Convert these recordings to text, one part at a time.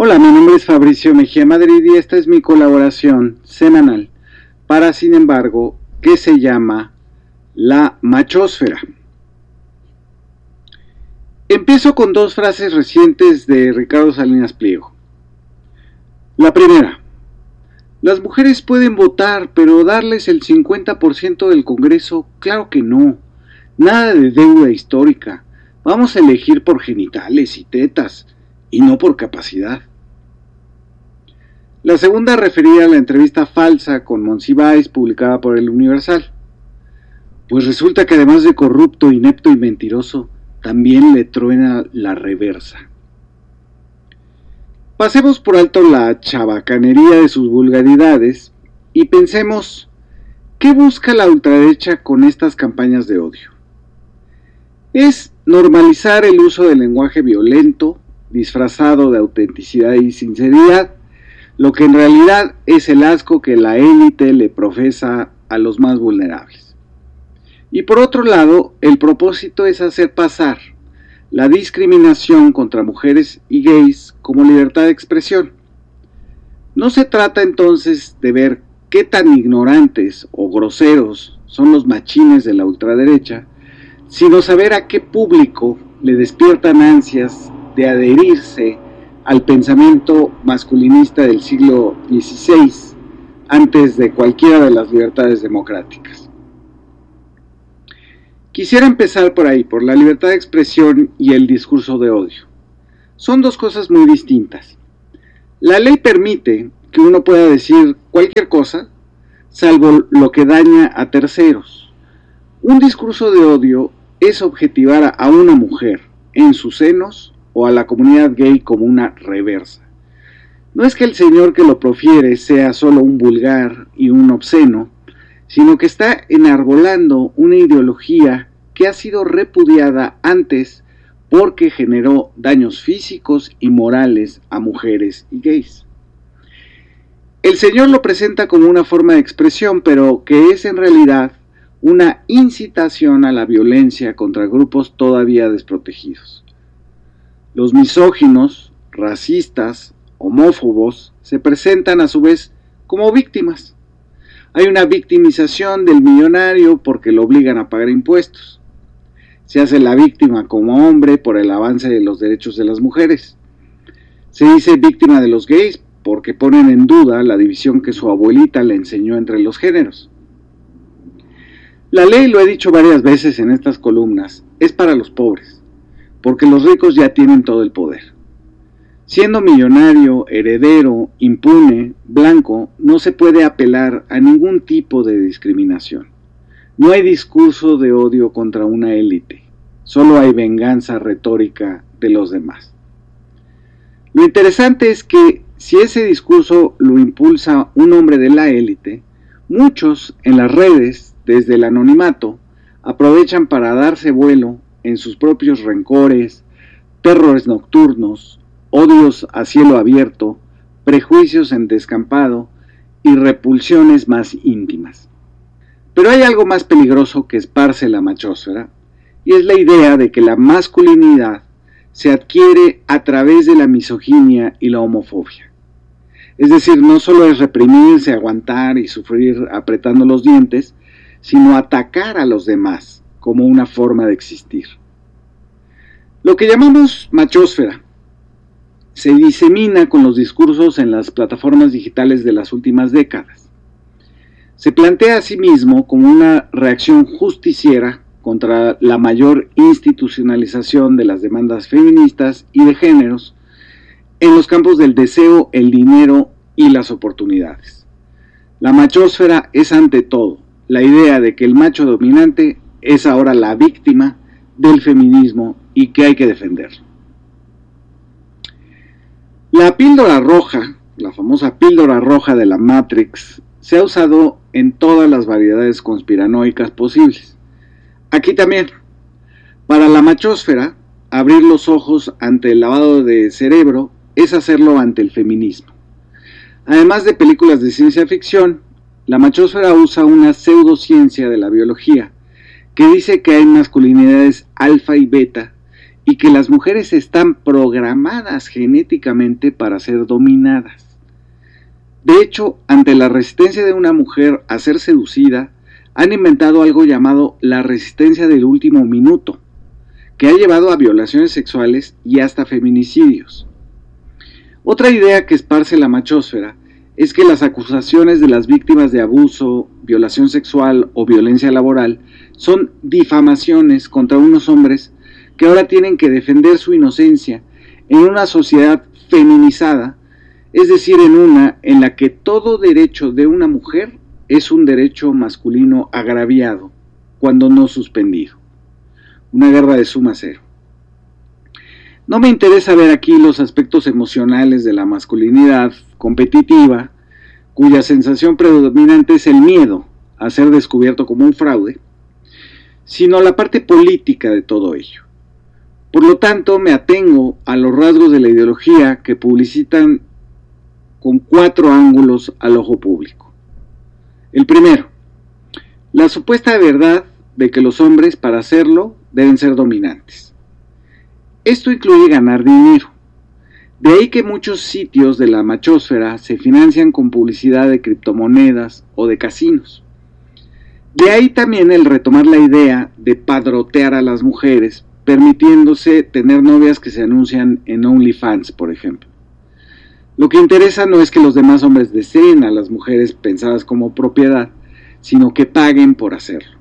Hola, mi nombre es Fabricio Mejía Madrid y esta es mi colaboración semanal para Sin embargo, que se llama La Machósfera. Empiezo con dos frases recientes de Ricardo Salinas Pliego. La primera: las mujeres pueden votar, pero darles el 50% del Congreso, claro que no. Nada de deuda histórica. Vamos a elegir por genitales y tetas, y no por capacidad. La segunda refería a la entrevista falsa con Monsiváis publicada por El Universal. Pues resulta que además de corrupto, inepto y mentiroso, también le truena la reversa. Pasemos por alto la chabacanería de sus vulgaridades y pensemos, ¿qué busca la ultraderecha con estas campañas de odio? Es normalizar el uso del lenguaje violento, disfrazado de autenticidad y sinceridad, lo que en realidad es el asco que la élite le profesa a los más vulnerables. Y por otro lado, el propósito es hacer pasar la discriminación contra mujeres y gays como libertad de expresión. No se trata entonces de ver qué tan ignorantes o groseros son los machines de la ultraderecha, sino saber a qué público le despiertan ansias de adherirse al pensamiento masculinista del siglo XVI, antes de cualquiera de las libertades democráticas. Quisiera empezar por ahí, por la libertad de expresión y el discurso de odio. Son dos cosas muy distintas. La ley permite que uno pueda decir cualquier cosa, salvo lo que daña a terceros. Un discurso de odio es objetivar a una mujer en sus senos o a la comunidad gay como una reversa. No es que el señor que lo profiere sea solo un vulgar y un obsceno, sino que está enarbolando una ideología que ha sido repudiada antes porque generó daños físicos y morales a mujeres y gays. El señor lo presenta como una forma de expresión, pero que es en realidad una incitación a la violencia contra grupos todavía desprotegidos. Los misóginos, racistas, homófobos se presentan a su vez como víctimas. Hay una victimización del millonario porque lo obligan a pagar impuestos. Se hace la víctima como hombre por el avance de los derechos de las mujeres. Se dice víctima de los gays porque ponen en duda la división que su abuelita le enseñó entre los géneros. La ley, lo he dicho varias veces en estas columnas, es para los pobres, porque los ricos ya tienen todo el poder. Siendo millonario, heredero, impune, blanco, no se puede apelar a ningún tipo de discriminación. No hay discurso de odio contra una élite, solo hay venganza retórica de los demás. Lo interesante es que si ese discurso lo impulsa un hombre de la élite, muchos en las redes, desde el anonimato, aprovechan para darse vuelo en sus propios rencores, terrores nocturnos, odios a cielo abierto, prejuicios en descampado y repulsiones más íntimas. Pero hay algo más peligroso que esparce la machósfera, y es la idea de que la masculinidad se adquiere a través de la misoginia y la homofobia. Es decir, no solo es reprimirse, aguantar y sufrir apretando los dientes, sino atacar a los demás como una forma de existir. Lo que llamamos machósfera se disemina con los discursos en las plataformas digitales de las últimas décadas. Se plantea a sí mismo como una reacción justiciera contra la mayor institucionalización de las demandas feministas y de géneros en los campos del deseo, el dinero y las oportunidades. La machósfera es ante todo la idea de que el macho dominante es ahora la víctima del feminismo y que hay que defenderlo. La píldora roja, la famosa píldora roja de la Matrix, se ha usado en todas las variedades conspiranoicas posibles. Aquí también. Para la machósfera, abrir los ojos ante el lavado de cerebro es hacerlo ante el feminismo. Además de películas de ciencia ficción, la machósfera usa una pseudociencia de la biología que dice que hay masculinidades alfa y beta y que las mujeres están programadas genéticamente para ser dominadas. De hecho, ante la resistencia de una mujer a ser seducida, han inventado algo llamado la resistencia del último minuto, que ha llevado a violaciones sexuales y hasta feminicidios. Otra idea que esparce la machósfera es que las acusaciones de las víctimas de abuso, violación sexual o violencia laboral son difamaciones contra unos hombres que ahora tienen que defender su inocencia en una sociedad feminizada, es decir, en una en la que todo derecho de una mujer es un derecho masculino agraviado, cuando no suspendido. Una guerra de suma cero. No me interesa ver aquí los aspectos emocionales de la masculinidad competitiva, cuya sensación predominante es el miedo a ser descubierto como un fraude, sino la parte política de todo ello. Por lo tanto, me atengo a los rasgos de la ideología que publicitan con 4 ángulos al ojo público. El primero, la supuesta verdad de que los hombres, para hacerlo, deben ser dominantes. Esto incluye ganar dinero. De ahí que muchos sitios de la machósfera se financian con publicidad de criptomonedas o de casinos. De ahí también el retomar la idea de padrotear a las mujeres, permitiéndose tener novias que se anuncian en OnlyFans, por ejemplo. Lo que interesa no es que los demás hombres deseen a las mujeres pensadas como propiedad, sino que paguen por hacerlo.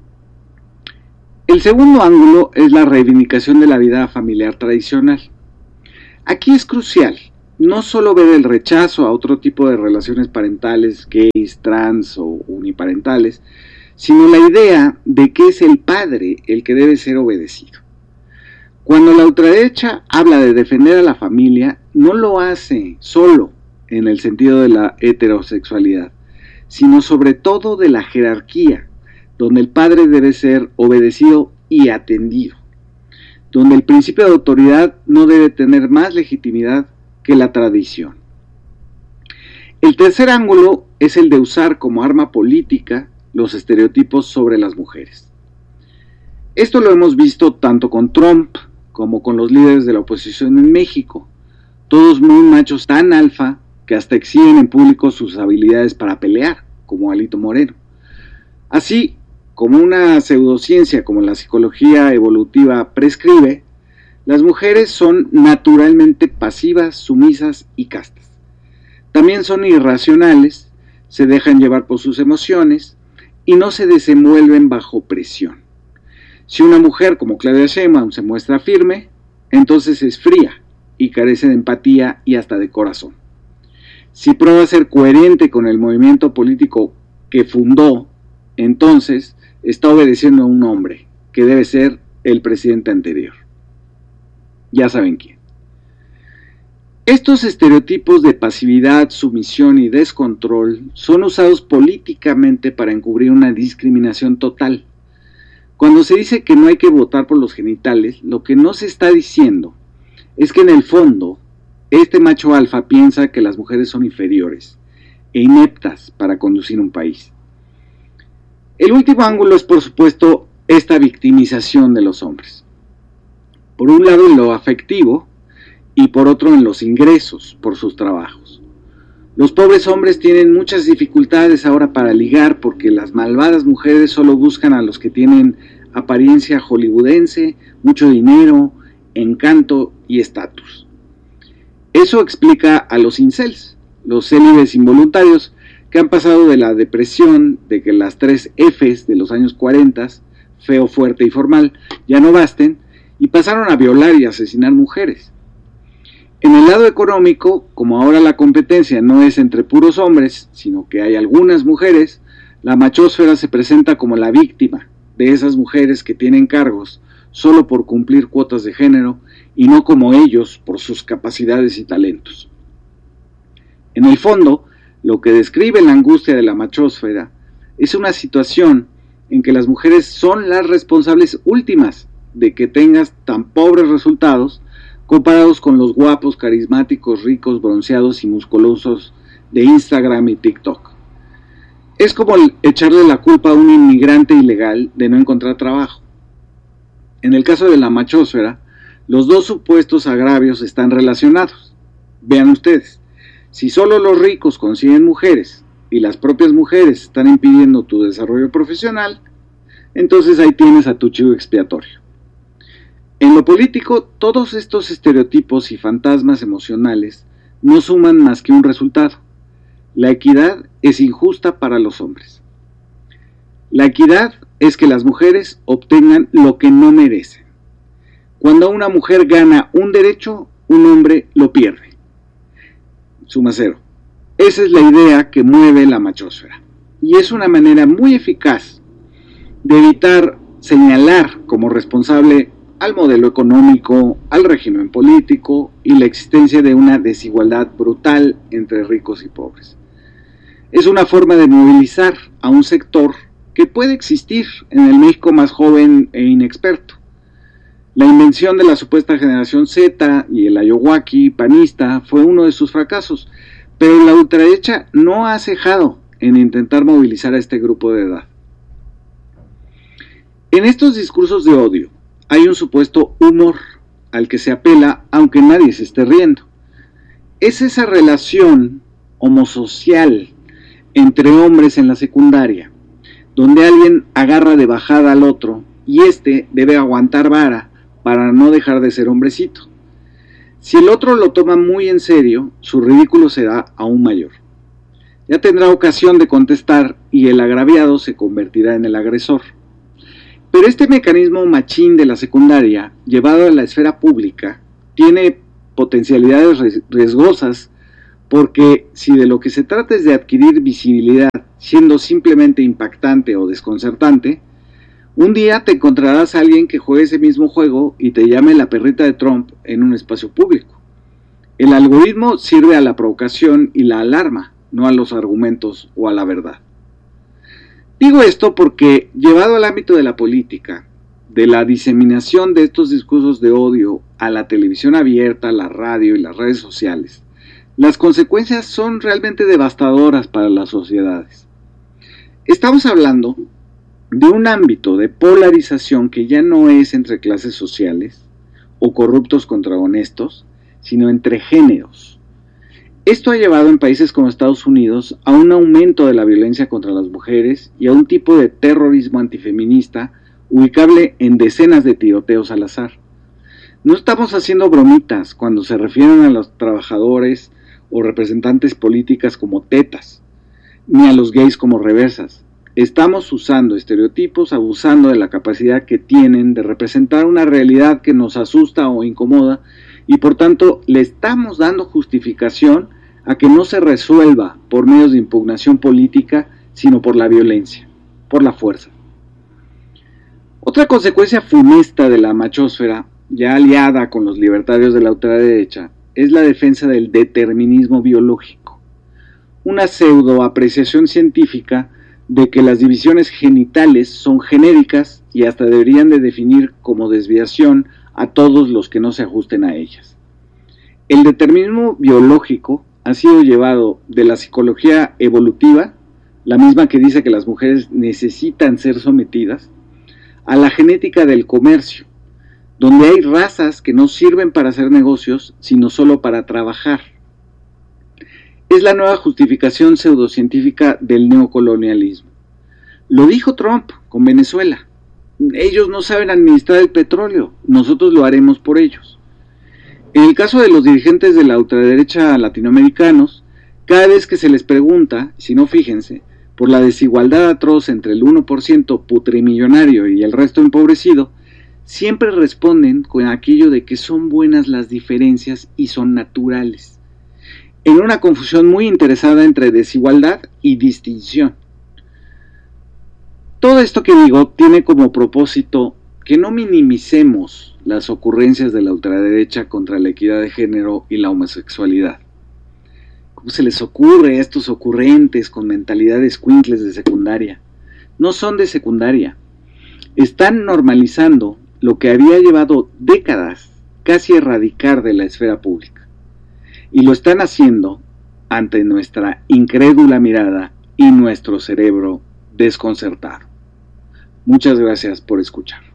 El segundo ángulo es la reivindicación de la vida familiar tradicional. Aquí es crucial no solo ver el rechazo a otro tipo de relaciones parentales, gays, trans o uniparentales, sino la idea de que es el padre el que debe ser obedecido. Cuando la ultraderecha habla de defender a la familia, no lo hace solo en el sentido de la heterosexualidad, sino sobre todo de la jerarquía, donde el padre debe ser obedecido y atendido, donde el principio de autoridad no debe tener más legitimidad que la tradición. El tercer ángulo es el de usar como arma política los estereotipos sobre las mujeres. Esto lo hemos visto tanto con Trump como con los líderes de la oposición en México, todos muy machos tan alfa que hasta exhiben en público sus habilidades para pelear, como Alito Moreno. Así, como una pseudociencia como la psicología evolutiva prescribe, las mujeres son naturalmente pasivas, sumisas y castas. También son irracionales, se dejan llevar por sus emociones y no se desenvuelven bajo presión. Si una mujer como Claudia Sheinbaum se muestra firme, entonces es fría y carece de empatía y hasta de corazón. Si prueba ser coherente con el movimiento político que fundó, entonces está obedeciendo a un hombre, que debe ser el presidente anterior. Ya saben quién. Estos estereotipos de pasividad, sumisión y descontrol son usados políticamente para encubrir una discriminación total. Cuando se dice que no hay que votar por los genitales, lo que no se está diciendo es que en el fondo, este macho alfa piensa que las mujeres son inferiores e ineptas para conducir un país. El último ángulo es, por supuesto, esta victimización de los hombres. Por un lado en lo afectivo y por otro en los ingresos por sus trabajos. Los pobres hombres tienen muchas dificultades ahora para ligar porque las malvadas mujeres solo buscan a los que tienen apariencia hollywoodense, mucho dinero, encanto y estatus. Eso explica a los incels, los célibes involuntarios, que han pasado de la depresión de que las 3 Fs de los años 40, feo, fuerte y formal, ya no basten, y pasaron a violar y asesinar mujeres. En el lado económico, como ahora la competencia no es entre puros hombres, sino que hay algunas mujeres, la machósfera se presenta como la víctima de esas mujeres que tienen cargos solo por cumplir cuotas de género y no como ellos por sus capacidades y talentos. En el fondo, lo que describe la angustia de la machósfera es una situación en que las mujeres son las responsables últimas de que tengas tan pobres resultados comparados con los guapos, carismáticos, ricos, bronceados y musculosos de Instagram y TikTok. Es como echarle la culpa a un inmigrante ilegal de no encontrar trabajo. En el caso de la machósfera, Los dos supuestos agravios están relacionados. Vean ustedes, si solo los ricos consiguen mujeres y las propias mujeres están impidiendo tu desarrollo profesional, entonces ahí tienes a tu chivo expiatorio. En lo político, todos estos estereotipos y fantasmas emocionales no suman más que un resultado. La equidad es injusta para los hombres. La equidad es que las mujeres obtengan lo que no merecen. Cuando una mujer gana un derecho, un hombre lo pierde. Suma cero. Esa es la idea que mueve la machósfera. Y es una manera muy eficaz de evitar señalar como responsable al modelo económico, al régimen político y la existencia de una desigualdad brutal entre ricos y pobres. Es una forma de movilizar a un sector que puede existir en el México más joven e inexperto. La invención de la supuesta generación Z y el ayowaki panista fue uno de sus fracasos, pero la ultraderecha no ha cejado en intentar movilizar a este grupo de edad. En estos discursos de odio hay un supuesto humor al que se apela aunque nadie se esté riendo. Es esa relación homosocial entre hombres en la secundaria, donde alguien agarra de bajada al otro y éste debe aguantar vara para no dejar de ser hombrecito. Si el otro lo toma muy en serio, su ridículo será aún mayor. Ya tendrá ocasión de contestar y el agraviado se convertirá en el agresor. Pero este mecanismo machín de la secundaria, llevado a la esfera pública, tiene potencialidades riesgosas porque si de lo que se trata es de adquirir visibilidad, siendo simplemente impactante o desconcertante, un día te encontrarás a alguien que juegue ese mismo juego y te llame la perrita de Trump en un espacio público. El algoritmo sirve a la provocación y la alarma, no a los argumentos o a la verdad. Digo esto porque, llevado al ámbito de la política, de la diseminación de estos discursos de odio a la televisión abierta, la radio y las redes sociales, las consecuencias son realmente devastadoras para las sociedades. Estamos hablando de un ámbito de polarización que ya no es entre clases sociales o corruptos contra honestos, sino entre géneros. Esto ha llevado en países como Estados Unidos a un aumento de la violencia contra las mujeres y a un tipo de terrorismo antifeminista ubicable en decenas de tiroteos al azar. No estamos haciendo bromitas cuando se refieren a los trabajadores o representantes políticas como tetas, ni a los gays como reversas. Estamos usando estereotipos, abusando de la capacidad que tienen de representar una realidad que nos asusta o incomoda y por tanto le estamos dando justificación a que no se resuelva por medios de impugnación política, sino por la violencia, por la fuerza. Otra consecuencia funesta de la machósfera, ya aliada con los libertarios de la ultraderecha, es la defensa del determinismo biológico, una pseudo apreciación científica de que las divisiones genitales son genéricas y hasta deberían de definir como desviación a todos los que no se ajusten a ellas. El determinismo biológico ha sido llevado de la psicología evolutiva, la misma que dice que las mujeres necesitan ser sometidas, a la genética del comercio, donde hay razas que no sirven para hacer negocios, sino solo para trabajar. Es la nueva justificación pseudocientífica del neocolonialismo. Lo dijo Trump con Venezuela. Ellos no saben administrar el petróleo, nosotros lo haremos por ellos. En el caso de los dirigentes de la ultraderecha latinoamericanos, cada vez que se les pregunta, si no fíjense, por la desigualdad atroz entre el 1% putrimillonario y el resto empobrecido, siempre responden con aquello de que son buenas las diferencias y son naturales, en una confusión muy interesada entre desigualdad y distinción. Todo esto que digo tiene como propósito que no minimicemos las ocurrencias de la ultraderecha contra la equidad de género y la homosexualidad. ¿Cómo se les ocurre a estos ocurrentes con mentalidades escuincles de secundaria? No son de secundaria. Están normalizando lo que había llevado décadas casi a erradicar de la esfera pública. Y lo están haciendo ante nuestra incrédula mirada y nuestro cerebro desconcertado. Muchas gracias por escuchar.